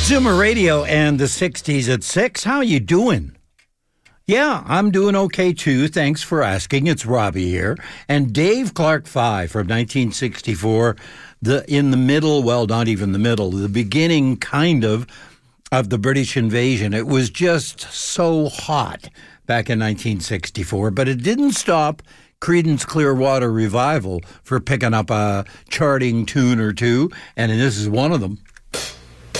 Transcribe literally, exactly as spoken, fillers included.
Zoomer Radio and the sixties at six. How you doing? Yeah, I'm doing okay too. Thanks for asking. It's Robbie here. And Dave Clark Five from nineteen sixty-four, the in the middle, well, not even the middle, the beginning kind of, of the British invasion. It was just so hot back in nineteen sixty-four, but it didn't stop Creedence Clearwater Revival for picking up a charting tune or two, and this is one of them.